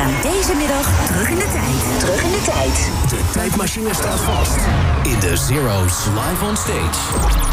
gaan deze middag terug in de tijd. Terug in de tijd. De tijdmachine staat vast in de Zero's Live on Stage.